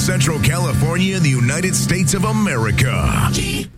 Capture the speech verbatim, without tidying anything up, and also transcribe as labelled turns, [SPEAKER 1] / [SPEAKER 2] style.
[SPEAKER 1] Central California in the United States of America.